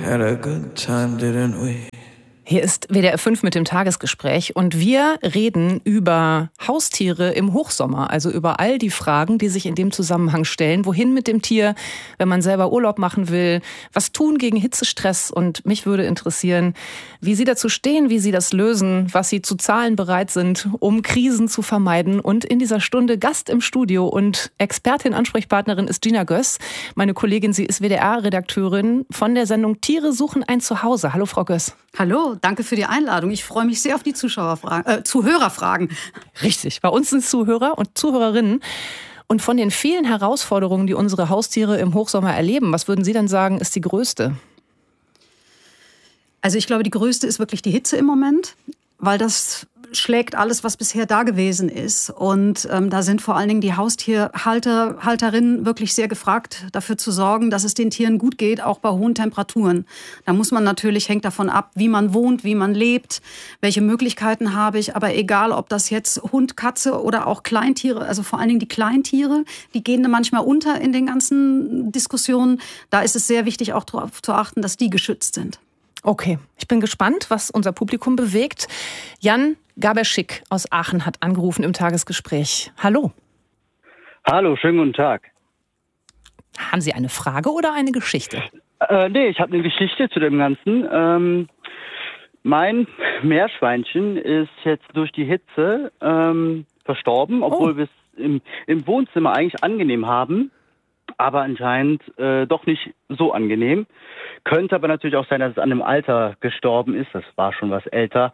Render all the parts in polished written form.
had a good time, didn't we? Hier ist WDR 5 mit dem Tagesgespräch und wir reden über Haustiere im Hochsommer, also über all die Fragen, die sich in dem Zusammenhang stellen. Wohin mit dem Tier, wenn man selber Urlaub machen will? Was tun gegen Hitzestress? Und mich würde interessieren, wie Sie dazu stehen, wie Sie das lösen, was Sie zu zahlen bereit sind, um Krisen zu vermeiden. Und in dieser Stunde Gast im Studio und Expertin, Ansprechpartnerin ist Gina Göss. Meine Kollegin, sie ist WDR-Redakteurin von der Sendung Tiere suchen ein Zuhause. Hallo, Frau Göss. Hallo, danke für die Einladung. Ich freue mich sehr auf die Zuhörerfragen. Richtig, bei uns sind Zuhörer und Zuhörerinnen. Und von den vielen Herausforderungen, die unsere Haustiere im Hochsommer erleben, was würden Sie denn sagen, ist die größte? Also ich glaube, die größte ist wirklich die Hitze im Moment, weil das schlägt alles, was bisher da gewesen ist. Und da sind vor allen Dingen die Haustierhalterinnen wirklich sehr gefragt, dafür zu sorgen, dass es den Tieren gut geht, auch bei hohen Temperaturen. Da muss man natürlich, hängt davon ab, wie man wohnt, wie man lebt, welche Möglichkeiten habe ich. Aber egal, ob das jetzt Hund, Katze oder auch Kleintiere, also vor allen Dingen die Kleintiere, die gehen da manchmal unter in den ganzen Diskussionen. Da ist es sehr wichtig, auch darauf zu achten, dass die geschützt sind. Okay, ich bin gespannt, was unser Publikum bewegt. Jan Gaberschick aus Aachen hat angerufen im Tagesgespräch. Hallo. Hallo, schönen guten Tag. Haben Sie eine Frage oder eine Geschichte? Nee, ich habe eine Geschichte zu dem Ganzen. Mein Meerschweinchen ist jetzt durch die Hitze verstorben, obwohl wir es im Wohnzimmer eigentlich angenehm haben. Aber anscheinend doch nicht so angenehm. Könnte aber natürlich auch sein, dass es an einem Alter gestorben ist. Das war schon was älter.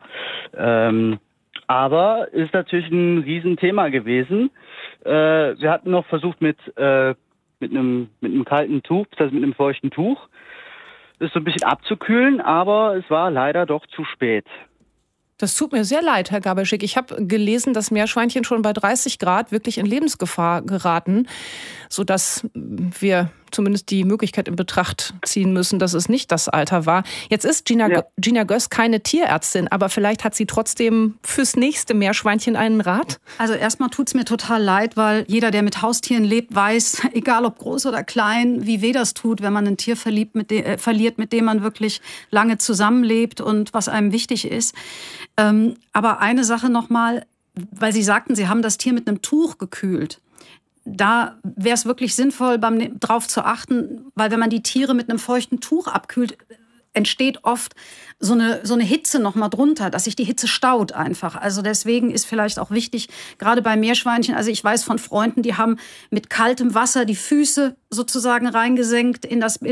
Aber ist natürlich ein Riesenthema gewesen. Wir hatten noch versucht mit einem kalten Tuch, also mit einem feuchten Tuch, das so ein bisschen abzukühlen, aber es war leider doch zu spät. Das tut mir sehr leid, Herr Gaberschick. Ich habe gelesen, dass Meerschweinchen schon bei 30 Grad wirklich in Lebensgefahr geraten, sodass wir zumindest die Möglichkeit in Betracht ziehen müssen, dass es nicht das Alter war. Jetzt ist Gina Göss keine Tierärztin, aber vielleicht hat sie trotzdem fürs nächste Meerschweinchen einen Rat? Also erstmal tut's mir total leid, weil jeder, der mit Haustieren lebt, weiß, egal ob groß oder klein, wie weh das tut, wenn man ein Tier verliert, mit dem man wirklich lange zusammenlebt und was einem wichtig ist. Aber eine Sache nochmal, weil Sie sagten, Sie haben das Tier mit einem Tuch gekühlt. Da wäre es wirklich sinnvoll, drauf zu achten, weil wenn man die Tiere mit einem feuchten Tuch abkühlt, entsteht oft so eine Hitze noch mal drunter, dass sich die Hitze staut einfach. Also deswegen ist vielleicht auch wichtig, gerade bei Meerschweinchen, also ich weiß von Freunden, die haben mit kaltem Wasser die Füße sozusagen reingesenkt in so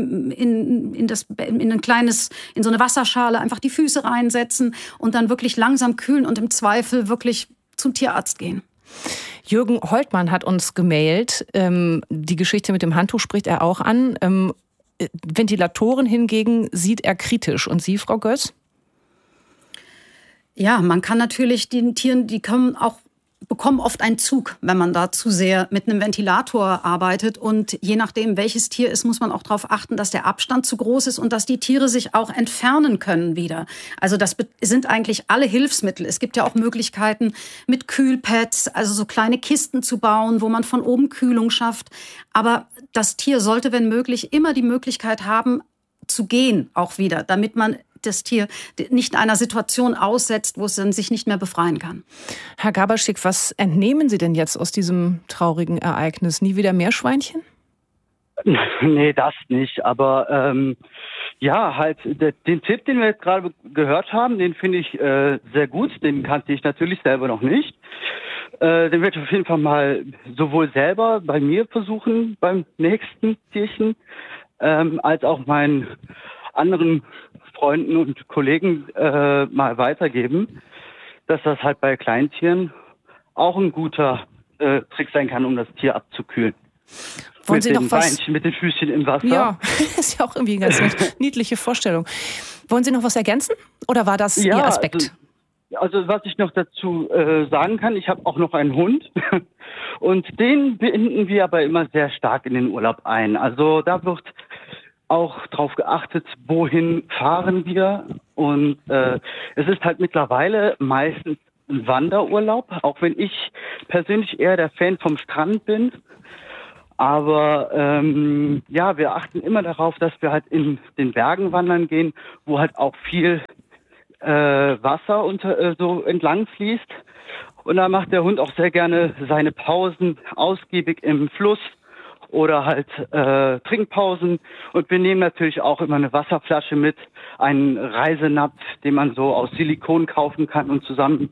eine Wasserschale, einfach die Füße reinsetzen und dann wirklich langsam kühlen und im Zweifel wirklich zum Tierarzt gehen. Jürgen Holtmann hat uns gemailt. Die Geschichte mit dem Handtuch spricht er auch an. Ventilatoren hingegen sieht er kritisch. Und Sie, Frau Göss? Ja, man kann natürlich den Tieren, bekommen oft einen Zug, wenn man da zu sehr mit einem Ventilator arbeitet. Und je nachdem, welches Tier ist, muss man auch darauf achten, dass der Abstand zu groß ist und dass die Tiere sich auch entfernen können wieder. Also das sind eigentlich alle Hilfsmittel. Es gibt ja auch Möglichkeiten mit Kühlpads, also so kleine Kisten zu bauen, wo man von oben Kühlung schafft. Aber das Tier sollte, wenn möglich, immer die Möglichkeit haben, zu gehen auch wieder, damit man das Tier nicht in einer Situation aussetzt, wo es dann sich nicht mehr befreien kann. Herr Gaberschick, was entnehmen Sie denn jetzt aus diesem traurigen Ereignis? Nie wieder Meerschweinchen? Nee, das nicht. Aber den Tipp, den wir jetzt gerade gehört haben, den finde ich sehr gut. Den kannte ich natürlich selber noch nicht. Den werde ich auf jeden Fall mal sowohl selber bei mir versuchen, beim nächsten Tierchen, als auch meinen anderen Freunden und Kollegen mal weitergeben, dass das halt bei Kleintieren auch ein guter Trick sein kann, um das Tier abzukühlen. Wollen Sie noch was? Beinchen, mit den Füßchen im Wasser. Ja, ist ja auch irgendwie eine ganz niedliche Vorstellung. Wollen Sie noch was ergänzen? Oder war das Ihr Aspekt? Also was ich noch dazu sagen kann, ich habe auch noch einen Hund und den binden wir aber immer sehr stark in den Urlaub ein. Also da wird auch drauf geachtet, wohin fahren wir. Und es ist halt mittlerweile meistens ein Wanderurlaub, auch wenn ich persönlich eher der Fan vom Strand bin. Aber ja, wir achten immer darauf, dass wir halt in den Bergen wandern gehen, wo halt auch viel Wasser so entlang fließt. Und da macht der Hund auch sehr gerne seine Pausen ausgiebig im Fluss oder halt Trinkpausen. Und wir nehmen natürlich auch immer eine Wasserflasche mit, einen Reisenapf, den man so aus Silikon kaufen kann und zusammen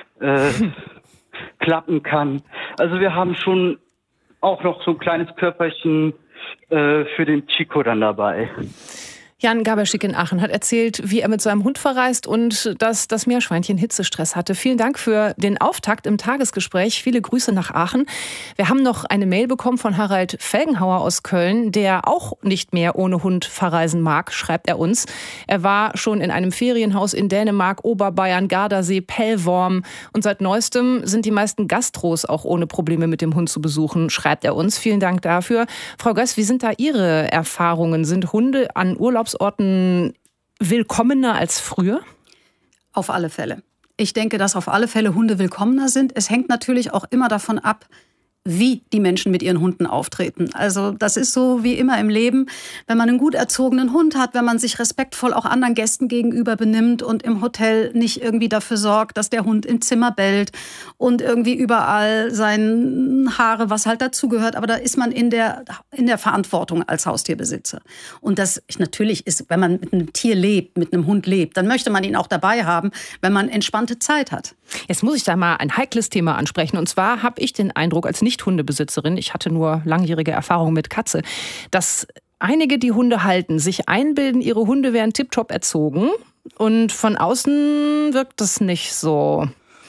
klappen kann. Also wir haben schon auch noch so ein kleines Körperchen für den Chico dann dabei. Jan Gaberschik in Aachen hat erzählt, wie er mit seinem Hund verreist und dass das Meerschweinchen Hitzestress hatte. Vielen Dank für den Auftakt im Tagesgespräch. Viele Grüße nach Aachen. Wir haben noch eine Mail bekommen von Harald Felgenhauer aus Köln, der auch nicht mehr ohne Hund verreisen mag, schreibt er uns. Er war schon in einem Ferienhaus in Dänemark, Oberbayern, Gardasee, Pellworm. Und seit neuestem sind die meisten Gastros auch ohne Probleme mit dem Hund zu besuchen, schreibt er uns. Vielen Dank dafür. Frau Göss, wie sind da Ihre Erfahrungen? Sind Hunde an Urlaubsorten willkommener als früher? Auf alle Fälle. Ich denke, dass auf alle Fälle Hunde willkommener sind. Es hängt natürlich auch immer davon ab, wie die Menschen mit ihren Hunden auftreten. Also das ist so wie immer im Leben, wenn man einen gut erzogenen Hund hat, wenn man sich respektvoll auch anderen Gästen gegenüber benimmt und im Hotel nicht irgendwie dafür sorgt, dass der Hund im Zimmer bellt und irgendwie überall seine Haare, was halt dazugehört. Aber da ist man in der Verantwortung als Haustierbesitzer. Und das natürlich ist, wenn man mit einem Tier lebt, mit einem Hund lebt, dann möchte man ihn auch dabei haben, wenn man entspannte Zeit hat. Jetzt muss ich da mal ein heikles Thema ansprechen. Und zwar habe ich den Eindruck, als Nicht-Hundebesitzerin, ich hatte nur langjährige Erfahrung mit Katze, dass einige, die Hunde halten, sich einbilden, ihre Hunde wären tiptop erzogen. Und von außen wirkt das nicht so.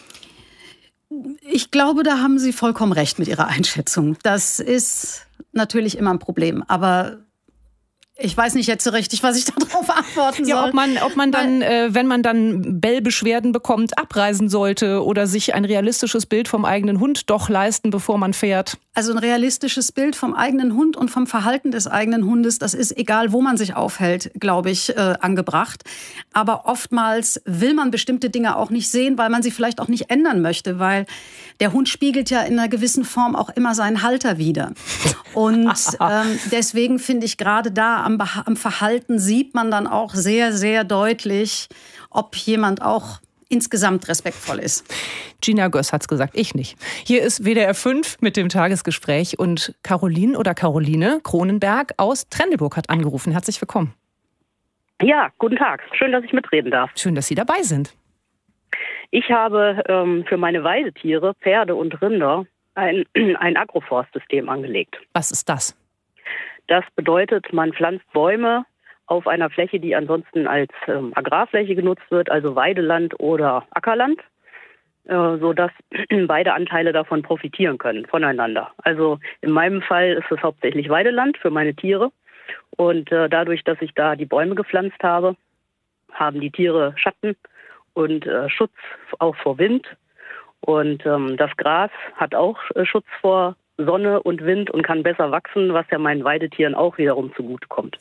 Ich glaube, da haben Sie vollkommen recht mit Ihrer Einschätzung. Das ist natürlich immer ein Problem. Aber ich weiß nicht jetzt so richtig, was ich darauf antworten soll. Ja, ob man dann, wenn man dann Bellbeschwerden bekommt, abreisen sollte oder sich ein realistisches Bild vom eigenen Hund doch leisten, bevor man fährt. Also ein realistisches Bild vom eigenen Hund und vom Verhalten des eigenen Hundes, das ist egal, wo man sich aufhält, glaube ich, angebracht. Aber oftmals will man bestimmte Dinge auch nicht sehen, weil man sie vielleicht auch nicht ändern möchte, weil der Hund spiegelt ja in einer gewissen Form auch immer seinen Halter wider. Und deswegen finde ich, gerade da am Verhalten sieht man dann auch sehr, sehr deutlich, ob jemand auch insgesamt respektvoll ist. Gina Göss hat's gesagt, ich nicht. Hier ist WDR 5 mit dem Tagesgespräch und Caroline Kronenberg aus Trendelburg hat angerufen. Herzlich willkommen. Ja, guten Tag. Schön, dass ich mitreden darf. Schön, dass Sie dabei sind. Ich habe für meine Weidetiere, Pferde und Rinder, ein Agroforstsystem angelegt. Was ist das? Das bedeutet, man pflanzt Bäume auf einer Fläche, die ansonsten als Agrarfläche genutzt wird, also Weideland oder Ackerland, sodass beide Anteile davon profitieren können, voneinander. Also in meinem Fall ist es hauptsächlich Weideland für meine Tiere. Und dadurch, dass ich da die Bäume gepflanzt habe, haben die Tiere Schatten und Schutz auch vor Wind. Und das Gras hat auch Schutz vor Sonne und Wind und kann besser wachsen, was ja meinen Weidetieren auch wiederum zugutekommt.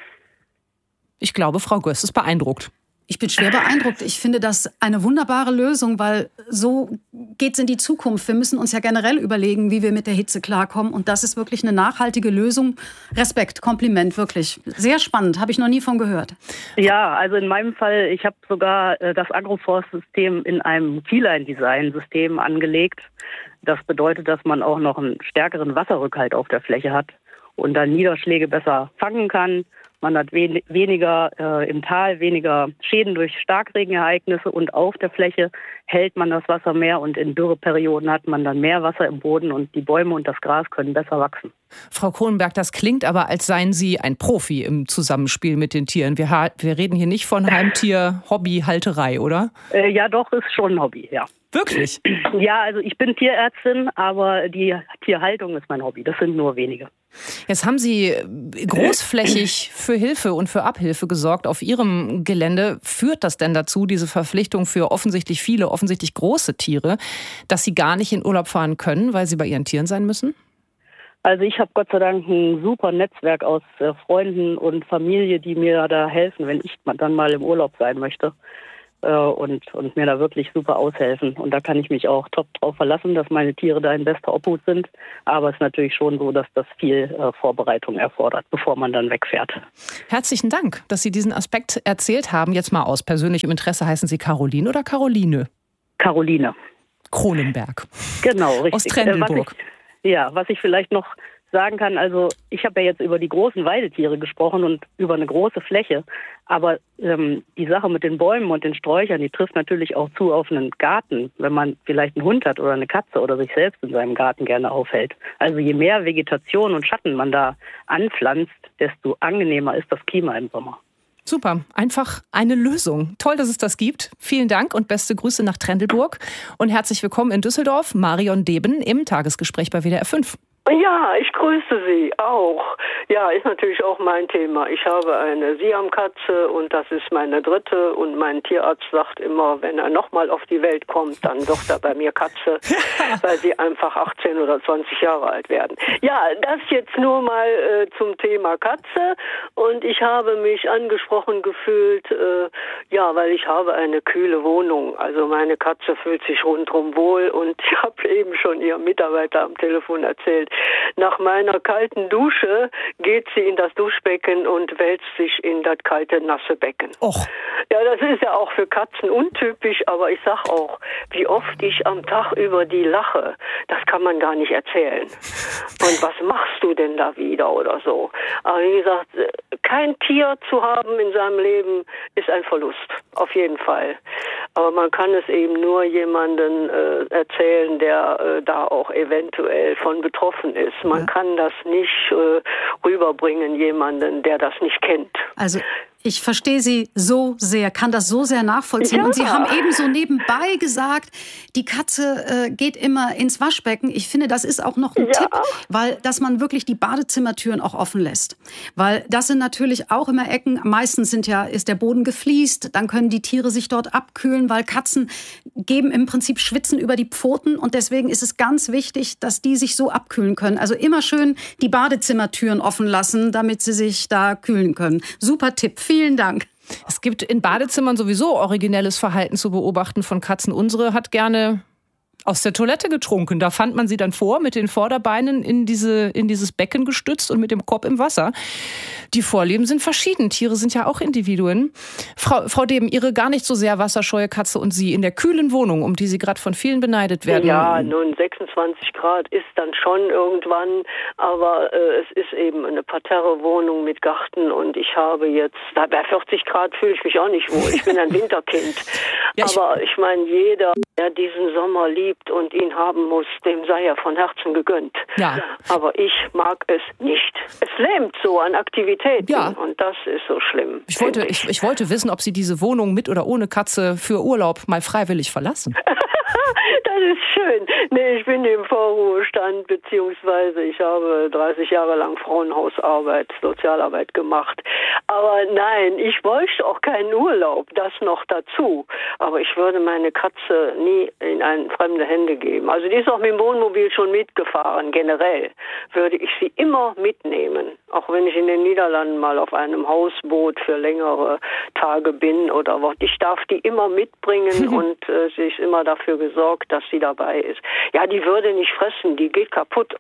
Ich glaube, Frau Göss ist beeindruckt. Ich bin schwer beeindruckt. Ich finde das eine wunderbare Lösung, weil so geht's in die Zukunft. Wir müssen uns ja generell überlegen, wie wir mit der Hitze klarkommen. Und das ist wirklich eine nachhaltige Lösung. Respekt, Kompliment, wirklich. Sehr spannend, habe ich noch nie von gehört. Ja, also in meinem Fall, ich habe sogar das Agroforstsystem in einem Keyline-Design-System angelegt. Das bedeutet, dass man auch noch einen stärkeren Wasserrückhalt auf der Fläche hat und dann Niederschläge besser fangen kann. Man hat weniger im Tal, weniger Schäden durch Starkregenereignisse und auf der Fläche hält man das Wasser mehr und in Dürreperioden hat man dann mehr Wasser im Boden und die Bäume und das Gras können besser wachsen. Frau Kronenberg, das klingt aber, als seien Sie ein Profi im Zusammenspiel mit den Tieren. Wir reden hier nicht von Heimtier-Hobbyhalterei, oder? Ja, doch, ist schon ein Hobby, ja. Wirklich? Ja, also ich bin Tierärztin, aber die Tierhaltung ist mein Hobby. Das sind nur wenige. Jetzt haben Sie großflächig für Hilfe und für Abhilfe gesorgt auf Ihrem Gelände. Führt das denn dazu, diese Verpflichtung für offensichtlich viele, offensichtlich große Tiere, dass Sie gar nicht in Urlaub fahren können, weil Sie bei Ihren Tieren sein müssen? Also ich habe Gott sei Dank ein super Netzwerk aus Freunden und Familie, die mir da helfen, wenn ich dann mal im Urlaub sein möchte. und mir da wirklich super aushelfen. Und da kann ich mich auch top drauf verlassen, dass meine Tiere da in bester Obhut sind. Aber es ist natürlich schon so, dass das viel Vorbereitung erfordert, bevor man dann wegfährt. Herzlichen Dank, dass Sie diesen Aspekt erzählt haben. Jetzt mal aus persönlichem Interesse, heißen Sie Caroline oder Caroline? Caroline. Kronenberg. Genau, richtig. Aus Trendelburg. Was ich vielleicht noch sagen kann, also ich habe ja jetzt über die großen Weidetiere gesprochen und über eine große Fläche, aber die Sache mit den Bäumen und den Sträuchern, die trifft natürlich auch zu auf einen Garten, wenn man vielleicht einen Hund hat oder eine Katze oder sich selbst in seinem Garten gerne aufhält. Also je mehr Vegetation und Schatten man da anpflanzt, desto angenehmer ist das Klima im Sommer. Super, einfach eine Lösung. Toll, dass es das gibt. Vielen Dank und beste Grüße nach Trendelburg und herzlich willkommen in Düsseldorf, Marion Deben im Tagesgespräch bei WDR 5. Ja, ich grüße Sie auch. Ja, ist natürlich auch mein Thema. Ich habe eine Siamkatze und das ist meine dritte und mein Tierarzt sagt immer, wenn er nochmal auf die Welt kommt, dann wird er bei mir Katze, weil sie einfach 18 oder 20 Jahre alt werden. Ja, das jetzt nur mal zum Thema Katze und ich habe mich angesprochen gefühlt, weil ich habe eine kühle Wohnung. Also meine Katze fühlt sich rundherum wohl und ich habe eben schon ihrem Mitarbeiter am Telefon erzählt, nach meiner kalten Dusche geht sie in das Duschbecken und wälzt sich in das kalte, nasse Becken. Och. Ja, das ist ja auch für Katzen untypisch, aber ich sag auch, wie oft ich am Tag über die lache, das kann man gar nicht erzählen. Und was machst du denn da wieder oder so? Aber wie gesagt, kein Tier zu haben in seinem Leben ist ein Verlust, auf jeden Fall. Aber man kann es eben nur jemandem erzählen, der da auch eventuell von betroffen ist. Man kann das nicht rüberbringen, jemanden, der das nicht kennt. Also ich verstehe Sie so sehr, kann das so sehr nachvollziehen. Ja. Und Sie haben eben so nebenbei gesagt, die Katze geht immer ins Waschbecken. Ich finde, das ist auch noch ein Tipp, weil dass man wirklich die Badezimmertüren auch offen lässt. Weil das sind natürlich auch immer Ecken. Meistens ist der Boden gefliest, dann können die Tiere sich dort abkühlen, weil Katzen geben im Prinzip Schwitzen über die Pfoten. Und deswegen ist es ganz wichtig, dass die sich so abkühlen können. Also immer schön die Badezimmertüren offen lassen, damit sie sich da kühlen können. Super Tipp. Vielen Dank. Es gibt in Badezimmern sowieso originelles Verhalten zu beobachten von Katzen. Unsere hat gerne aus der Toilette getrunken. Da fand man sie dann mit den Vorderbeinen in dieses Becken gestützt und mit dem Kopf im Wasser. Die Vorlieben sind verschieden. Tiere sind ja auch Individuen. Frau Deben, Ihre gar nicht so sehr wasserscheue Katze und Sie in der kühlen Wohnung, um die Sie gerade von vielen beneidet werden. Ja, nun 26 Grad ist dann schon irgendwann, aber es ist eben eine Parterre-Wohnung mit Garten und ich habe jetzt, bei 40 Grad fühle ich mich auch nicht wohl. Ich bin ein Winterkind. Ja, aber ich meine, jeder, der diesen Sommer liebt und ihn haben muss, dem sei ja von Herzen gegönnt. Ja. Aber ich mag es nicht. Es lähmt so an Aktivitäten und das ist so schlimm. Ich wollte wissen, ob Sie diese Wohnung mit oder ohne Katze für Urlaub mal freiwillig verlassen. Das ist schön. Nee, ich bin im Vorruhestand, beziehungsweise ich habe 30 Jahre lang Frauenhausarbeit, Sozialarbeit gemacht. Aber nein, ich wollte auch keinen Urlaub, das noch dazu. Aber ich würde meine Katze nie in fremde Hände geben. Also die ist auch mit dem Wohnmobil schon mitgefahren, generell. Würde ich sie immer mitnehmen. Auch wenn ich in den Niederlanden mal auf einem Hausboot für längere Tage bin oder was. Ich darf die immer mitbringen und sie ist immer dafür gesorgt, dass sie dabei ist. Ja, die würde nicht fressen, die geht kaputt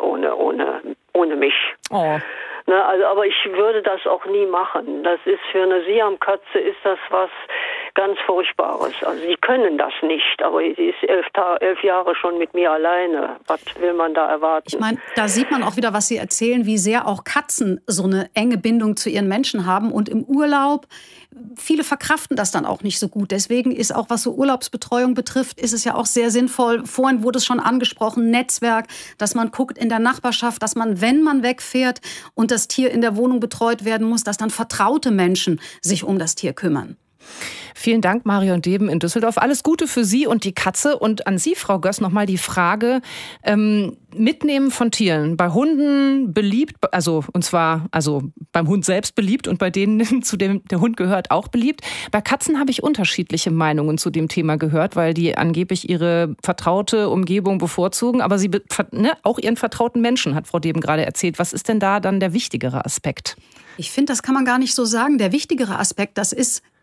ohne mich. Oh. Ne, also, aber ich würde das auch nie machen. Das ist für eine Siamkatze ist das was ganz Furchtbares. Also sie können das nicht, aber sie ist 11 Jahre schon mit mir alleine. Was will man da erwarten? Ich meine, da sieht man auch wieder, was Sie erzählen, wie sehr auch Katzen so eine enge Bindung zu ihren Menschen haben. Und im Urlaub, viele verkraften das dann auch nicht so gut. Deswegen ist auch, was so Urlaubsbetreuung betrifft, ist es ja auch sehr sinnvoll. Vorhin wurde es schon angesprochen, Netzwerk, dass man guckt in der Nachbarschaft, dass man, wenn man wegfährt und das Tier in der Wohnung betreut werden muss, dass dann vertraute Menschen sich um das Tier kümmern. Vielen Dank, Marion Deben in Düsseldorf. Alles Gute für Sie und die Katze. Und an Sie, Frau Göss, nochmal die Frage, Mitnehmen von Tieren. Bei Hunden beliebt, und zwar beim Hund selbst beliebt und bei denen, zu dem der Hund gehört, auch beliebt. Bei Katzen habe ich unterschiedliche Meinungen zu dem Thema gehört, weil die angeblich ihre vertraute Umgebung bevorzugen. Aber sie auch ihren vertrauten Menschen, hat Frau Deben gerade erzählt. Was ist denn da dann der wichtigere Aspekt? Ich finde, das kann man gar nicht so sagen. Der wichtigere Aspekt, das ist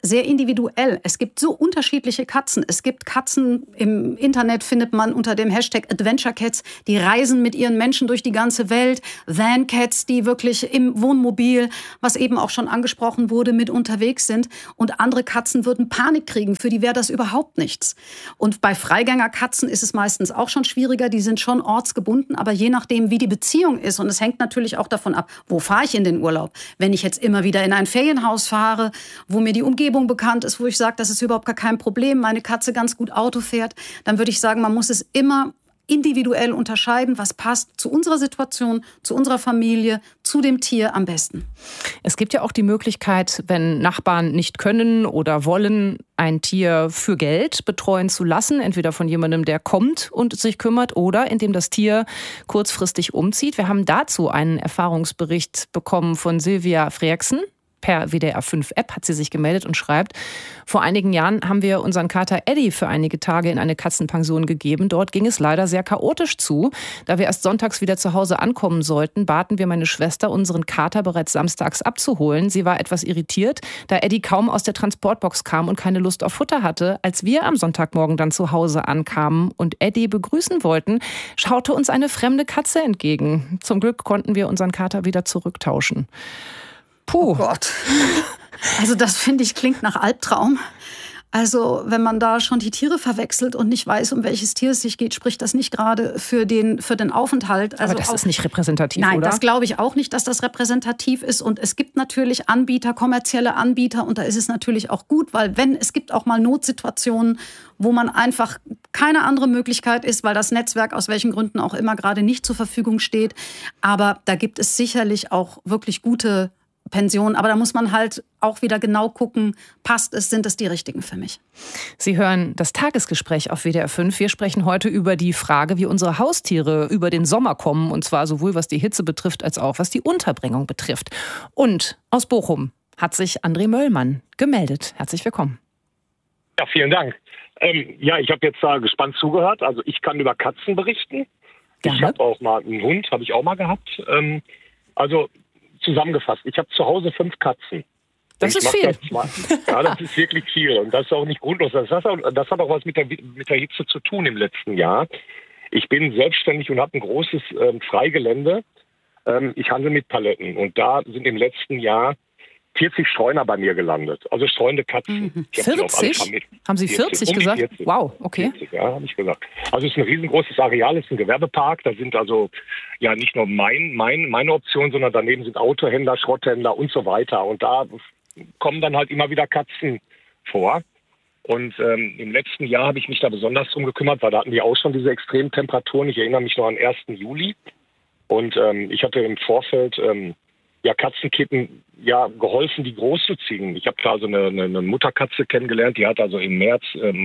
sehr individuell. Es gibt so unterschiedliche Katzen. Es gibt Katzen, im Internet findet man unter dem Hashtag Adventure Cats, die reisen mit ihren Menschen durch die ganze Welt. Van Cats, die wirklich im Wohnmobil, was eben auch schon angesprochen wurde, mit unterwegs sind. Und andere Katzen würden Panik kriegen. Für die wäre das überhaupt nichts. Und bei Freigängerkatzen ist es meistens auch schon schwieriger. Die sind schon ortsgebunden, aber je nachdem, wie die Beziehung ist. Und es hängt natürlich auch davon ab, wo fahre ich in den Urlaub. Wenn ich jetzt immer wieder in ein Ferienhaus fahre, wo mir die Umgebung bekannt ist, wo ich sage, das ist überhaupt gar kein Problem, meine Katze ganz gut Auto fährt, dann würde ich sagen, man muss es immer individuell unterscheiden, was passt zu unserer Situation, zu unserer Familie, zu dem Tier am besten. Es gibt ja auch die Möglichkeit, wenn Nachbarn nicht können oder wollen, ein Tier für Geld betreuen zu lassen, entweder von jemandem, der kommt und sich kümmert, oder indem das Tier kurzfristig umzieht. Wir haben dazu einen Erfahrungsbericht bekommen von Silvia Frerksen. Per WDR5-App hat sie sich gemeldet und schreibt: Vor einigen Jahren haben wir unseren Kater Eddie für einige Tage in eine Katzenpension gegeben. Dort ging es leider sehr chaotisch zu. Da wir erst sonntags wieder zu Hause ankommen sollten, baten wir meine Schwester, unseren Kater bereits samstags abzuholen. Sie war etwas irritiert, da Eddie kaum aus der Transportbox kam und keine Lust auf Futter hatte. Als wir am Sonntagmorgen dann zu Hause ankamen und Eddie begrüßen wollten, schaute uns eine fremde Katze entgegen. Zum Glück konnten wir unseren Kater wieder zurücktauschen. Puh. Oh Gott. Also das, finde ich, klingt nach Albtraum. Also wenn man da schon die Tiere verwechselt und nicht weiß, um welches Tier es sich geht, spricht das nicht gerade für den Aufenthalt. Also aber das ist nicht repräsentativ, nein, oder? Das glaube ich auch nicht, dass das repräsentativ ist. Und es gibt natürlich Anbieter, kommerzielle Anbieter. Und da ist es natürlich auch gut, weil es gibt auch mal Notsituationen, wo man einfach keine andere Möglichkeit ist, weil das Netzwerk aus welchen Gründen auch immer gerade nicht zur Verfügung steht. Aber da gibt es sicherlich auch wirklich gute Pension, aber da muss man halt auch wieder genau gucken, passt es, sind es die richtigen für mich. Sie hören das Tagesgespräch auf WDR 5. Wir sprechen heute über die Frage, wie unsere Haustiere über den Sommer kommen, und zwar sowohl was die Hitze betrifft, als auch was die Unterbringung betrifft. Und aus Bochum hat sich André Möllmann gemeldet. Herzlich willkommen. Ja, vielen Dank. Ich habe jetzt da gespannt zugehört. Also ich kann über Katzen berichten. Gerne. Ich habe auch mal einen Hund, habe ich auch mal gehabt. Zusammengefasst, ich habe zu Hause 5 Katzen. Das ist viel. Ja, das ist wirklich viel. Und das ist auch nicht grundlos. Das hat auch was mit der Hitze zu tun im letzten Jahr. Ich bin selbstständig und habe ein großes Freigelände. Ich handle mit Paletten. Und da sind im letzten Jahr 40 Streuner bei mir gelandet. Also streunende Katzen. 40? Haben Sie 40 gesagt? 40. Wow, okay. 40, ja, habe ich gesagt. Also es ist ein riesengroßes Areal, es ist ein Gewerbepark. Da sind also ja nicht nur meine Option, sondern daneben sind Autohändler, Schrotthändler und so weiter. Und da kommen dann halt immer wieder Katzen vor. Und im letzten Jahr habe ich mich da besonders drum gekümmert, weil da hatten die auch schon diese extremen Temperaturen. Ich erinnere mich noch an 1. Juli. Und ich hatte im Vorfeld Katzenkitten geholfen, die groß zu ziehen. Ich habe da also eine Mutterkatze kennengelernt, die hat also im März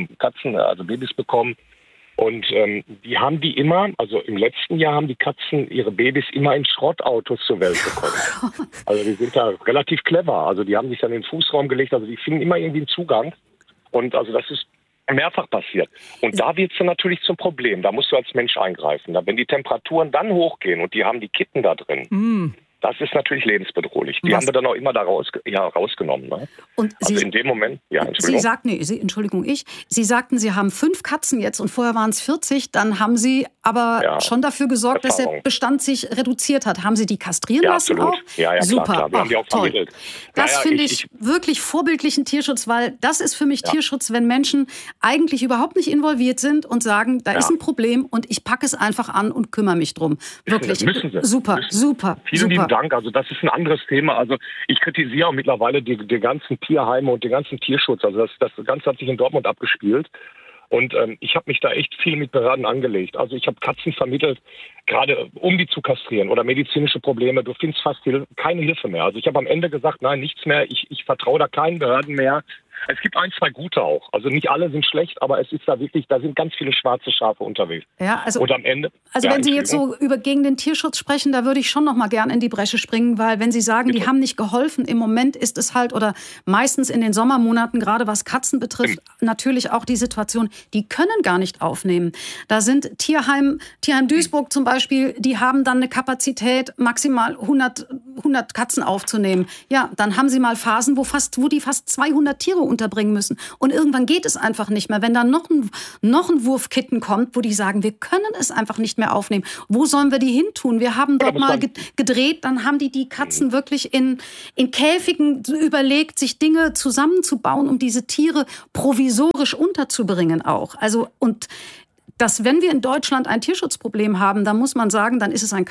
Babys bekommen. Und die haben die immer, also im letzten Jahr haben die Katzen ihre Babys immer in Schrottautos zur Welt bekommen. Also die sind da relativ clever. Also die haben sich dann in den Fußraum gelegt, also die finden immer irgendwie einen Zugang. Und also das ist mehrfach passiert. Und da wird es dann natürlich zum Problem. Da musst du als Mensch eingreifen. Wenn die Temperaturen dann hochgehen und die haben die Kitten da drin, das ist natürlich lebensbedrohlich. Die haben wir dann auch immer da rausgenommen. Ne? Und also in dem Moment, Entschuldigung. Sie sagten, Sie haben 5 Katzen jetzt und vorher waren es 40. Dann haben Sie aber schon dafür gesorgt, dass der Bestand sich reduziert hat. Haben Sie die kastrieren lassen absolut. auch? Ja, super. Klar. Wir haben die auch vermittelt. Das finde ich wirklich vorbildlichen Tierschutz, weil das ist für mich Tierschutz, wenn Menschen eigentlich überhaupt nicht involviert sind und sagen, da ist ein Problem und ich packe es einfach an und kümmere mich drum. Wirklich. Das müssen Sie. Super. Vielen lieben Dank. Also das ist ein anderes Thema. Also ich kritisiere auch mittlerweile die ganzen Tierheime und den ganzen Tierschutz. Also das Ganze hat sich in Dortmund abgespielt. Und ich habe mich da echt viel mit Behörden angelegt. Also ich habe Katzen vermittelt, gerade um die zu kastrieren oder medizinische Probleme. Du findest fast keine Hilfe mehr. Also ich habe am Ende gesagt, nein, nichts mehr. Ich vertraue da keinen Behörden mehr. Es gibt 1, 2 gute auch. Also nicht alle sind schlecht, aber es ist da sind ganz viele schwarze Schafe unterwegs. Ja, also, und am Ende, also wenn Sie jetzt so gegen den Tierschutz sprechen, da würde ich schon noch mal gern in die Bresche springen, weil wenn Sie sagen, die haben nicht geholfen, im Moment ist es halt, oder meistens in den Sommermonaten, gerade was Katzen betrifft, natürlich auch die Situation, die können gar nicht aufnehmen. Da sind Tierheim Duisburg zum Beispiel, die haben dann eine Kapazität, maximal 100 Katzen aufzunehmen. Ja, dann haben Sie mal Phasen, wo die fast 200 Tiere unterbringen müssen. Und irgendwann geht es einfach nicht mehr. Wenn dann noch ein Wurfkitten kommt, wo die sagen, wir können es einfach nicht mehr aufnehmen. Wo sollen wir die hin tun? Wir haben dort mal gedreht, dann haben die Katzen wirklich in Käfigen überlegt, sich Dinge zusammenzubauen, um diese Tiere provisorisch unterzubringen auch. Also, und wenn wir in Deutschland ein Tierschutzproblem haben, dann muss man sagen, dann ist es ein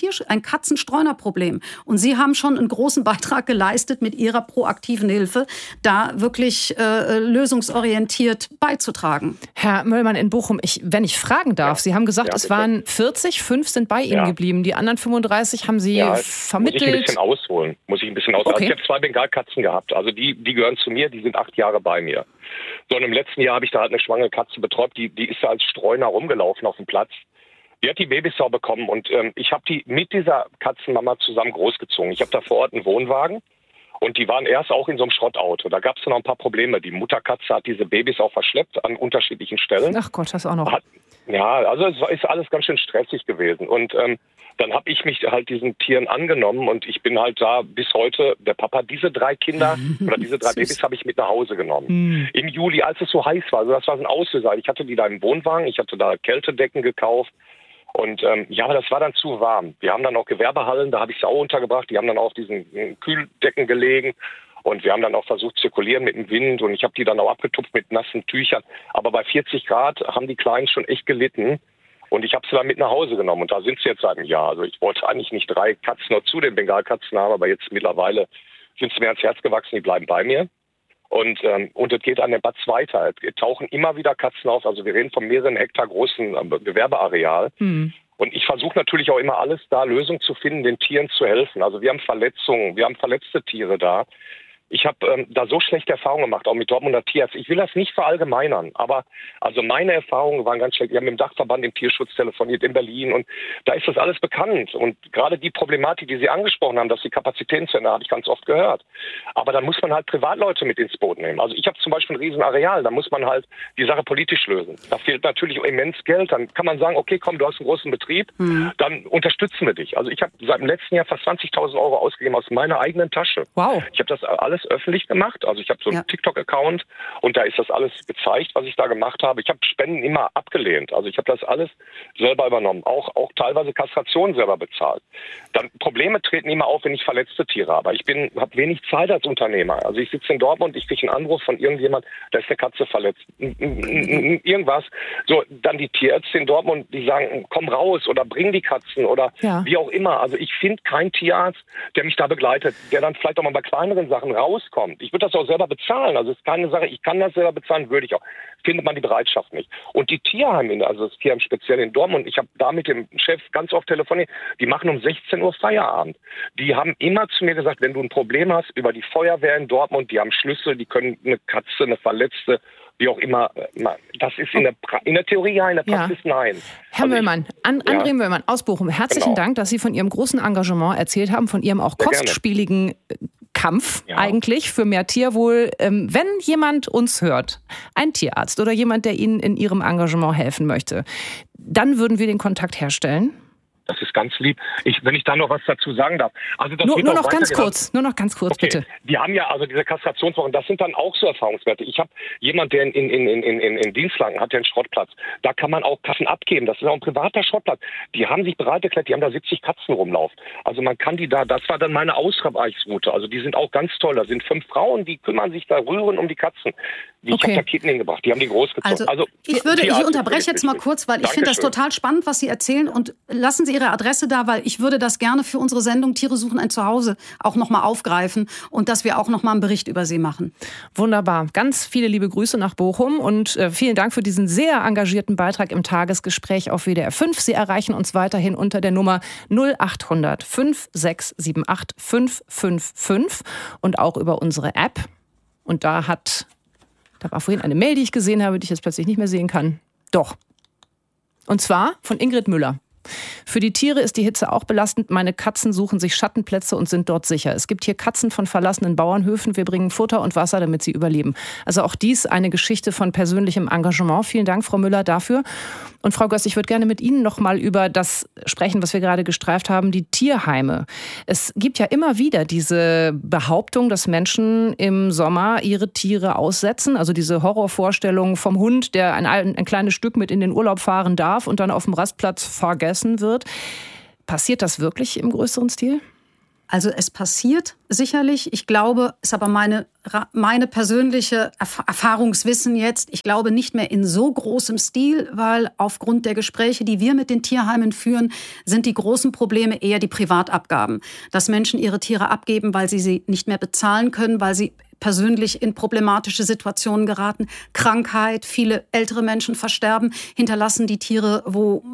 Katzenstreunerproblem. Und Sie haben schon einen großen Beitrag geleistet mit Ihrer proaktiven Hilfe, da wirklich lösungsorientiert beizutragen. Herr Möllmann in Bochum, wenn ich fragen darf, Sie haben gesagt, es waren 40, 5 sind bei Ihnen geblieben. Die anderen 35 haben Sie vermittelt. Muss ich ein bisschen ausholen. Okay. Also ich habe 2 Bengalkatzen gehabt. Also die gehören zu mir, die sind 8 Jahre bei mir. So, und im letzten Jahr habe ich da halt eine schwangere Katze betreut, die ist da als Streuner rumgelaufen auf dem Platz. Die hat die Babys auch bekommen und ich habe die mit dieser Katzenmama zusammen großgezogen. Ich habe da vor Ort einen Wohnwagen und die waren erst auch in so einem Schrottauto. Da gab es noch ein paar Probleme. Die Mutterkatze hat diese Babys auch verschleppt an unterschiedlichen Stellen. Ach Gott, das auch noch. Also es ist alles ganz schön stressig gewesen. Und dann habe ich mich halt diesen Tieren angenommen und ich bin halt da bis heute, der Papa, diese 3 Kinder oder diese 3 Babys habe ich mit nach Hause genommen. Im Juli, als es so heiß war, also das war so ein Auslöser. Ich hatte die da im Wohnwagen, ich hatte da Kältedecken gekauft und aber das war dann zu warm. Wir haben dann auch Gewerbehallen, da habe ich sie auch untergebracht, die haben dann auch auf diesen Kühldecken gelegen. Und wir haben dann auch versucht zu zirkulieren mit dem Wind und ich habe die dann auch abgetupft mit nassen Tüchern. Aber bei 40 Grad haben die Kleinen schon echt gelitten. Und ich habe sie dann mit nach Hause genommen. Und da sind sie jetzt seit einem Jahr. Also ich wollte eigentlich nicht 3 Katzen noch zu den Bengalkatzen haben, aber jetzt mittlerweile sind sie mir ans Herz gewachsen, die bleiben bei mir. Und es geht an den Batz weiter. Es tauchen immer wieder Katzen auf. Also wir reden von mehreren Hektar großen Gewerbeareal. Und ich versuche natürlich auch immer alles da, Lösungen zu finden, den Tieren zu helfen. Also wir haben Verletzungen, wir haben verletzte Tiere da. Ich habe da so schlechte Erfahrungen gemacht, auch mit Dortmunder Tierärzten. Ich will das nicht verallgemeinern, aber also meine Erfahrungen waren ganz schlecht. Wir haben mit dem Dachverband im Tierschutz telefoniert in Berlin und da ist das alles bekannt. Und gerade die Problematik, die Sie angesprochen haben, dass die Kapazitäten zu Ende, habe ich ganz oft gehört. Aber da muss man halt Privatleute mit ins Boot nehmen. Also ich habe zum Beispiel ein Riesenareal, da muss man halt die Sache politisch lösen. Da fehlt natürlich immens Geld. Dann kann man sagen, okay, komm, du hast einen großen Betrieb, dann unterstützen wir dich. Also ich habe seit dem letzten Jahr fast 20.000 Euro ausgegeben aus meiner eigenen Tasche. Wow. Ich habe das alles öffentlich gemacht. Also ich habe so einen TikTok-Account und da ist das alles gezeigt, was ich da gemacht habe. Ich habe Spenden immer abgelehnt. Also ich habe das alles selber übernommen. Auch teilweise Kastrationen selber bezahlt. Dann Probleme treten immer auf, wenn ich verletzte Tiere habe. Ich habe wenig Zeit als Unternehmer. Also ich sitze in Dortmund, ich kriege einen Anruf von irgendjemand, da ist eine Katze verletzt. Irgendwas. So, dann die Tierärzte in Dortmund, die sagen, komm raus oder bring die Katzen oder wie auch immer. Also ich finde keinen Tierarzt, der mich da begleitet, der dann vielleicht auch mal bei kleineren Sachen rauskommt. Ich würde das auch selber bezahlen. Also es ist keine Sache, ich kann das selber bezahlen, würde ich auch. Findet man die Bereitschaft nicht. Und die Tierheime, also das Tierheim speziell in Dortmund, ich habe da mit dem Chef ganz oft telefoniert, die machen um 16 Uhr Feierabend. Die haben immer zu mir gesagt, wenn du ein Problem hast, über die Feuerwehr in Dortmund, die haben Schlüssel, die können eine Katze, eine Verletzte, wie auch immer, das ist in der Theorie ja, in der Praxis nein. Herr Möllmann, André Möllmann aus Bochum, herzlichen Dank, dass Sie von Ihrem großen Engagement erzählt haben, von Ihrem auch kostspieligen Kampf eigentlich für mehr Tierwohl. Wenn jemand uns hört, ein Tierarzt oder jemand, der Ihnen in Ihrem Engagement helfen möchte, dann würden wir den Kontakt herstellen. Das ist ganz lieb. Wenn ich da noch was dazu sagen darf. Also das nur noch ganz kurz, okay. Bitte. Die haben ja also diese Kastrationswochen, das sind dann auch so Erfahrungswerte. Ich habe jemanden, der in Dienstlagen hat, der einen Schrottplatz. Da kann man auch Katzen abgeben. Das ist auch ein privater Schrottplatz. Die haben sich bereit erklärt, die haben da 70 Katzen rumlaufen. Also man kann die da, das war dann meine Ausreichsroute. Also die sind auch ganz toll. Da sind 5 Frauen, die kümmern sich da, rühren um die Katzen. Ich habe da Kitten hingebracht, die haben die großgezogen. Also ich unterbreche jetzt mal kurz, weil ich finde das total spannend, was Sie erzählen. Und lassen Sie Ihre Adresse da, weil ich würde das gerne für unsere Sendung Tiere suchen ein Zuhause auch nochmal aufgreifen und dass wir auch nochmal einen Bericht über Sie machen. Wunderbar. Ganz viele liebe Grüße nach Bochum und vielen Dank für diesen sehr engagierten Beitrag im Tagesgespräch auf WDR 5. Sie erreichen uns weiterhin unter der Nummer 0800 5678 555 und auch über unsere App. Und da war vorhin eine Mail, die ich gesehen habe, die ich jetzt plötzlich nicht mehr sehen kann. Doch. Und zwar von Ingrid Müller. Für die Tiere ist die Hitze auch belastend. Meine Katzen suchen sich Schattenplätze und sind dort sicher. Es gibt hier Katzen von verlassenen Bauernhöfen. Wir bringen Futter und Wasser, damit sie überleben. Also auch dies eine Geschichte von persönlichem Engagement. Vielen Dank, Frau Müller, dafür. Und Frau Göss, ich würde gerne mit Ihnen noch mal über das sprechen, was wir gerade gestreift haben, die Tierheime. Es gibt ja immer wieder diese Behauptung, dass Menschen im Sommer ihre Tiere aussetzen. Also diese Horrorvorstellung vom Hund, der ein kleines Stück mit in den Urlaub fahren darf und dann auf dem Rastplatz vergessen wird. Passiert das wirklich im größeren Stil? Also es passiert sicherlich. Ich glaube, ist aber meine persönliche Erfahrungswissen jetzt, ich glaube nicht mehr in so großem Stil, weil aufgrund der Gespräche, die wir mit den Tierheimen führen, sind die großen Probleme eher die Privatabgaben. Dass Menschen ihre Tiere abgeben, weil sie nicht mehr bezahlen können, weil sie persönlich in problematische Situationen geraten. Krankheit, viele ältere Menschen versterben, hinterlassen die Tiere, wo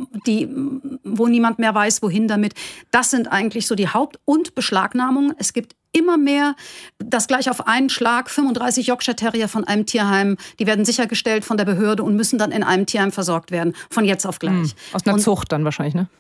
niemand mehr weiß, wohin damit. Das sind eigentlich so die und Beschlagnahmungen. Es gibt immer mehr, dass gleich auf einen Schlag 35 Yorkshire Terrier von einem Tierheim, die werden sichergestellt von der Behörde und müssen dann in einem Tierheim versorgt werden, von jetzt auf gleich. Aus einer Zucht dann wahrscheinlich, ne?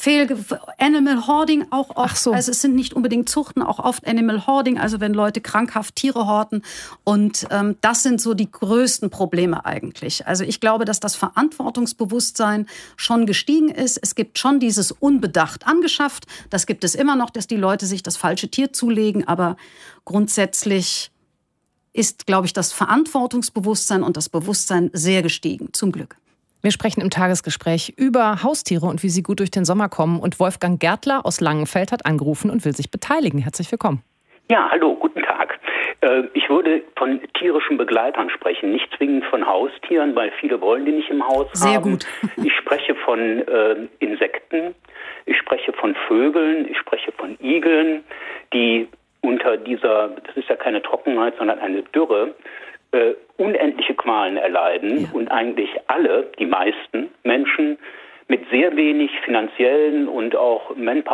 Animal Hoarding auch oft. Ach so. Also es sind nicht unbedingt Zuchten, auch oft Animal Hoarding, also wenn Leute krankhaft Tiere horten. Und das sind so die größten Probleme eigentlich. Also ich glaube, dass das Verantwortungsbewusstsein schon gestiegen ist. Es gibt schon dieses unbedacht angeschafft. Das gibt es immer noch, dass die Leute sich das falsche Tier zulegen. Aber grundsätzlich ist, glaube ich, das Verantwortungsbewusstsein und das Bewusstsein sehr gestiegen, zum Glück. Wir sprechen im Tagesgespräch über Haustiere und wie sie gut durch den Sommer kommen. Und Wolfgang Gärtler aus Langenfeld hat angerufen und will sich beteiligen. Herzlich willkommen. Ja, hallo, guten Tag. Ich würde von tierischen Begleitern sprechen, nicht zwingend von Haustieren, weil viele wollen die nicht im Haus haben. Sehr gut. Ich spreche von Insekten, ich spreche von Vögeln, ich spreche von Igeln, die unter dieser, das ist ja keine Trockenheit, sondern eine Dürre, unendliche Qualen erleiden, ja. Und eigentlich die meisten Menschen mit sehr wenig finanziellen und auch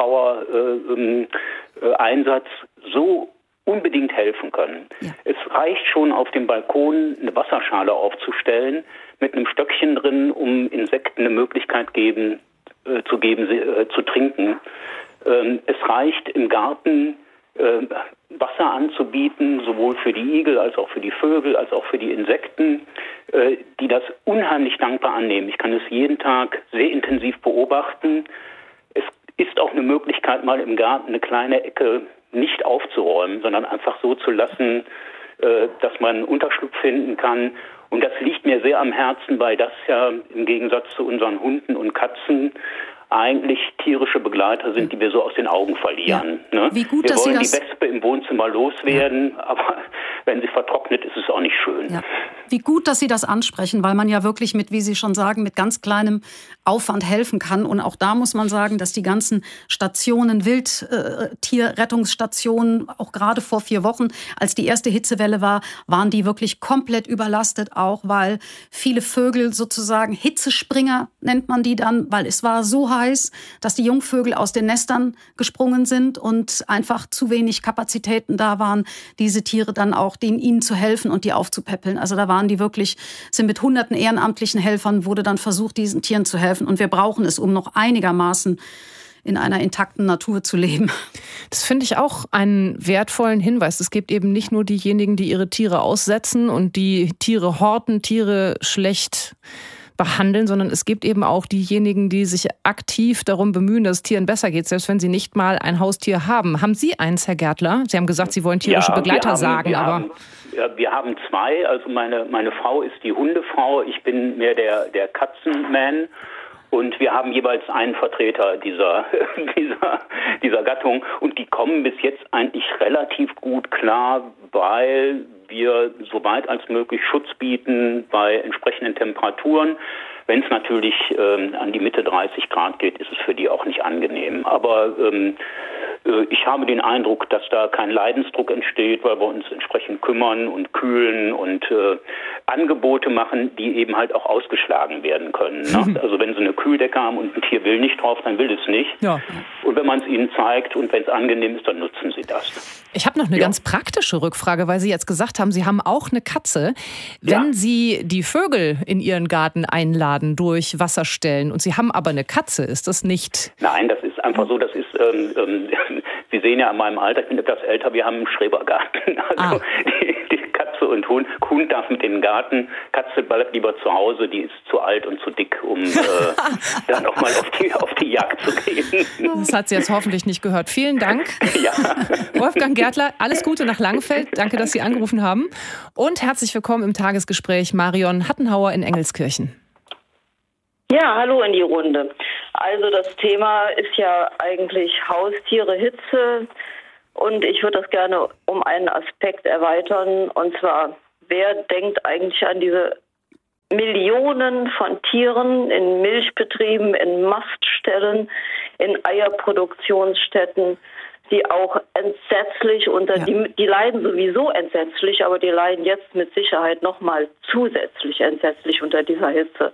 Manpower-Einsatz so unbedingt helfen können. Ja. Es reicht schon, auf dem Balkon eine Wasserschale aufzustellen mit einem Stöckchen drin, um Insekten eine Möglichkeit zu trinken. Es reicht im Garten Wasser anzubieten, sowohl für die Igel als auch für die Vögel, als auch für die Insekten, die das unheimlich dankbar annehmen. Ich kann es jeden Tag sehr intensiv beobachten. Es ist auch eine Möglichkeit, mal im Garten eine kleine Ecke nicht aufzuräumen, sondern einfach so zu lassen, dass man Unterschlupf finden kann. Und das liegt mir sehr am Herzen, weil das ja im Gegensatz zu unseren Hunden und Katzen eigentlich tierische Begleiter sind, die wir so aus den Augen verlieren. Ja. Ne? Wie gut, wir dass wollen Sie die Wespe im Wohnzimmer loswerden, aber wenn sie vertrocknet, ist es auch nicht schön. Ja. Wie gut, dass Sie das ansprechen, weil man ja wirklich mit, wie Sie schon sagen, mit ganz kleinem Aufwand helfen kann. Und auch da muss man sagen, dass die ganzen Stationen, Wildtierrettungsstationen, auch gerade vor 4 Wochen, als die erste Hitzewelle war, waren die wirklich komplett überlastet, auch weil viele Vögel sozusagen Hitzespringer nennt man die dann, weil es war so heiß, dass die Jungvögel aus den Nestern gesprungen sind und einfach zu wenig Kapazitäten da waren, diese Tiere dann auch ihnen zu helfen und die aufzupäppeln. Also da waren die wirklich, sind mit hunderten ehrenamtlichen Helfern, wurde dann versucht, diesen Tieren zu helfen. Und wir brauchen es, um noch einigermaßen in einer intakten Natur zu leben. Das finde ich auch einen wertvollen Hinweis. Es gibt eben nicht nur diejenigen, die ihre Tiere aussetzen und die Tiere horten, Tiere schlecht behandeln, sondern es gibt eben auch diejenigen, die sich aktiv darum bemühen, dass es Tieren besser geht, selbst wenn sie nicht mal ein Haustier haben. Haben Sie eins, Herr Gärtler? Sie haben gesagt, Sie wollen tierische Begleiter sagen, wir haben 2. Also meine Frau ist die Hundefrau, ich bin mehr der Katzenman. Und wir haben jeweils einen Vertreter dieser Gattung. Und die kommen bis jetzt eigentlich relativ gut klar, weil wir so weit als möglich Schutz bieten bei entsprechenden Temperaturen. Wenn es natürlich an die Mitte 30 Grad geht, ist es für die auch nicht angenehm. Aber ich habe den Eindruck, dass da kein Leidensdruck entsteht, weil wir uns entsprechend kümmern und kühlen und Angebote machen, die eben halt auch ausgeschlagen werden können. Ne? Also wenn sie eine Kühldecke haben und ein Tier will nicht drauf, dann will es nicht. Ja. Und wenn man es ihnen zeigt und wenn es angenehm ist, dann nutzen sie das. Ich habe noch eine ganz praktische Rückfrage, weil Sie jetzt gesagt haben, Sie haben auch eine Katze. Wenn Sie die Vögel in Ihren Garten einladen durch Wasserstellen und Sie haben aber eine Katze, ist das nicht... Nein, das ist einfach so, das ist, Sie sehen ja an meinem Alter, ich bin etwas älter, wir haben einen Schrebergarten. Also die Katze und Hund darf mit in den Garten, Katze bleibt lieber zu Hause, die ist zu alt und zu dick, um dann nochmal auf die Jagd zu gehen. Das hat sie jetzt hoffentlich nicht gehört. Vielen Dank. Ja. Wolfgang Gärtler, alles Gute nach Langenfeld. Danke, dass Sie angerufen haben. Und herzlich willkommen im Tagesgespräch Marion Hattenhauer in Engelskirchen. Ja, hallo in die Runde. Also das Thema ist ja eigentlich Haustiere, Hitze. Und ich würde das gerne um einen Aspekt erweitern. Und zwar, wer denkt eigentlich an diese Millionen von Tieren in Milchbetrieben, in Maststellen, in Eierproduktionsstätten, die auch entsetzlich die leiden sowieso entsetzlich, aber die leiden jetzt mit Sicherheit nochmal zusätzlich entsetzlich unter dieser Hitze.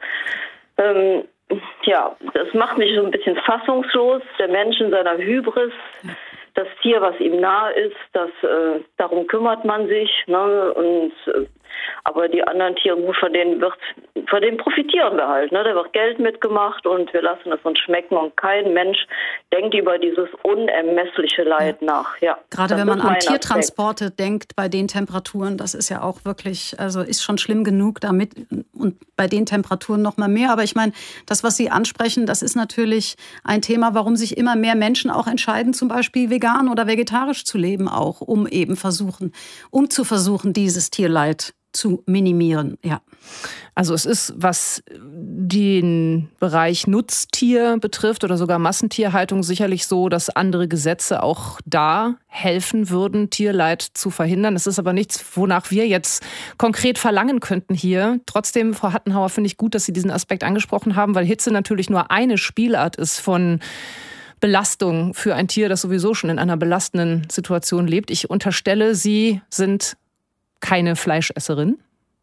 Das macht mich so ein bisschen fassungslos. Der Mensch in seiner Hybris, das Tier, was ihm nahe ist, darum kümmert man sich. Ne? Aber die anderen Tiere, von denen profitieren wir halt. Ne? Da wird Geld mitgemacht und wir lassen es uns schmecken. Und kein Mensch denkt über dieses unermessliche Leid nach. Ja, gerade wenn man an Tiertransporte denkt, bei den Temperaturen, das ist ja auch wirklich, also ist schon schlimm genug damit und bei den Temperaturen noch mal mehr. Aber ich meine, das, was Sie ansprechen, das ist natürlich ein Thema, warum sich immer mehr Menschen auch entscheiden, zum Beispiel vegan oder vegetarisch zu leben, auch um zu versuchen, dieses Tierleid zu minimieren, ja. Also es ist, was den Bereich Nutztier betrifft oder sogar Massentierhaltung, sicherlich so, dass andere Gesetze auch da helfen würden, Tierleid zu verhindern. Es ist aber nichts, wonach wir jetzt konkret verlangen könnten hier. Trotzdem, Frau Hattenhauer, finde ich gut, dass Sie diesen Aspekt angesprochen haben, weil Hitze natürlich nur eine Spielart ist von Belastung für ein Tier, das sowieso schon in einer belastenden Situation lebt. Ich unterstelle, Sie sind keine Fleischesserin?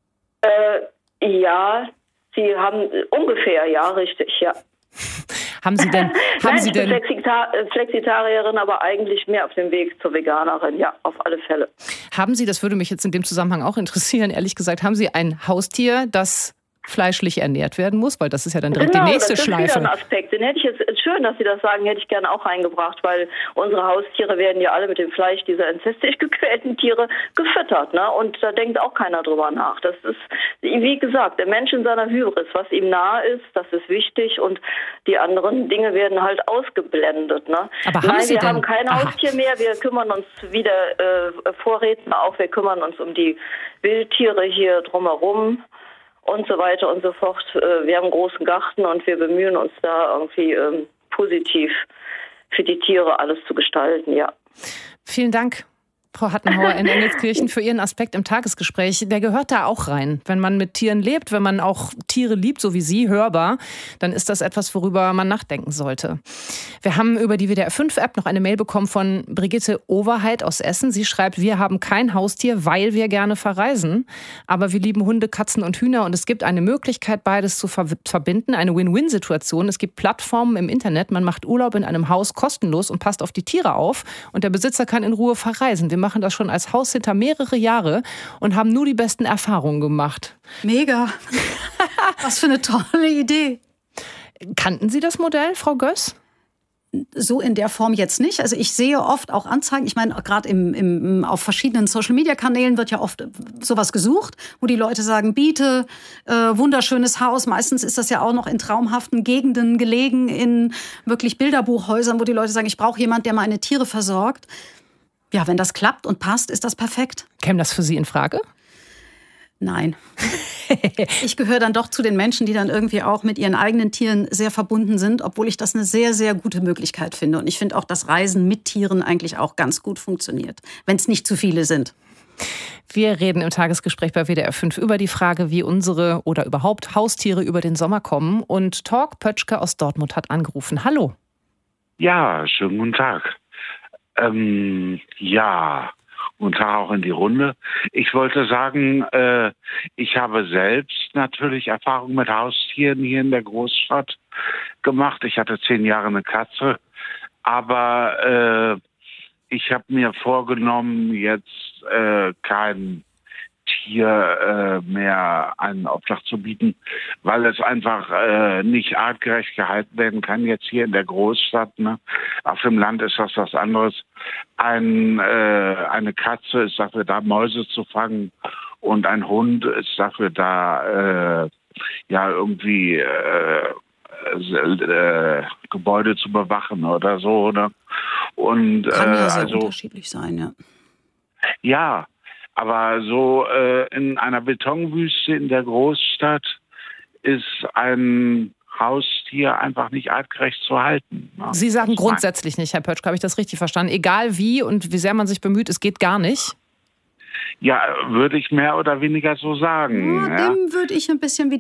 Ja, Sie haben ungefähr, ja, richtig, ja. Haben Sie denn? Ich bin Flexitarierin, aber eigentlich mehr auf dem Weg zur Veganerin, ja, auf alle Fälle. Haben Sie, das würde mich jetzt in dem Zusammenhang auch interessieren, ehrlich gesagt, haben Sie ein Haustier, das fleischlich ernährt werden muss, weil das ist ja dann direkt die nächste Schleife. Das ist wieder ein Aspekt. Den hätte ich jetzt, schön, dass Sie das sagen, hätte ich gerne auch reingebracht, weil unsere Haustiere werden ja alle mit dem Fleisch dieser inzestisch gequälten Tiere gefüttert, ne? Und da denkt auch keiner drüber nach. Das ist, wie gesagt, der Mensch in seiner Hybris, was ihm nahe ist, das ist wichtig und die anderen Dinge werden halt ausgeblendet, ne? Aber wir haben kein Haustier mehr, wir kümmern uns wieder Vorredner auch, wir kümmern uns um die Wildtiere hier drumherum und so weiter und so fort. Wir haben einen großen Garten und wir bemühen uns da irgendwie positiv für die Tiere alles zu gestalten, ja. Vielen Dank, Frau Hattenhauer in Engelskirchen, für Ihren Aspekt im Tagesgespräch. Der gehört da auch rein. Wenn man mit Tieren lebt, wenn man auch Tiere liebt, so wie Sie, hörbar, dann ist das etwas, worüber man nachdenken sollte. Wir haben über die WDR-5-App noch eine Mail bekommen von Brigitte Overheit aus Essen. Sie schreibt, wir haben kein Haustier, weil wir gerne verreisen. Aber wir lieben Hunde, Katzen und Hühner. Und es gibt eine Möglichkeit, beides zu verbinden. Eine Win-Win-Situation. Es gibt Plattformen im Internet. Man macht Urlaub in einem Haus kostenlos und passt auf die Tiere auf. Und der Besitzer kann in Ruhe verreisen. Wir machen das schon als Haushinter mehrere Jahre und haben nur die besten Erfahrungen gemacht. Mega. Was für eine tolle Idee. Kannten Sie das Modell, Frau Göss? So in der Form jetzt nicht. Also ich sehe oft auch Anzeigen, ich meine, gerade auf verschiedenen Social-Media-Kanälen wird ja oft sowas gesucht, wo die Leute sagen, biete, wunderschönes Haus. Meistens ist das ja auch noch in traumhaften Gegenden gelegen, in wirklich Bilderbuchhäusern, wo die Leute sagen, ich brauche jemanden, der meine Tiere versorgt. Ja, wenn das klappt und passt, ist das perfekt. Käme das für Sie in Frage? Nein. Ich gehöre dann doch zu den Menschen, die dann irgendwie auch mit ihren eigenen Tieren sehr verbunden sind, obwohl ich das eine sehr, sehr gute Möglichkeit finde. Und ich finde auch, dass Reisen mit Tieren eigentlich auch ganz gut funktioniert, wenn es nicht zu viele sind. Wir reden im Tagesgespräch bei WDR 5 über die Frage, wie unsere oder überhaupt Haustiere über den Sommer kommen. Und Torg Pötschke aus Dortmund hat angerufen. Hallo. Ja, schönen guten Tag. Und Guten Tag auch in die Runde. Ich wollte sagen, ich habe selbst natürlich Erfahrung mit Haustieren hier in der Großstadt gemacht. Ich hatte 10 Jahre eine Katze, aber ich habe mir vorgenommen, jetzt kein Tier mehr einen Auftrag zu bieten, weil es einfach nicht artgerecht gehalten werden kann, jetzt hier in der Großstadt. Ne? Auf dem Land ist das was anderes. Eine Katze ist dafür da, Mäuse zu fangen, und ein Hund ist dafür da, irgendwie Gebäude zu bewachen oder so. Ne? Und, kann ja sehr unterschiedlich sein, ja. Ja, aber so in einer Betonwüste in der Großstadt ist ein Haustier einfach nicht artgerecht zu halten. Ne? Sie sagen grundsätzlich nicht, Herr Pötschke, habe ich das richtig verstanden? Egal wie und wie sehr man sich bemüht, es geht gar nicht? Ja, würde ich mehr oder weniger so sagen. Ja, dem würde ich ein bisschen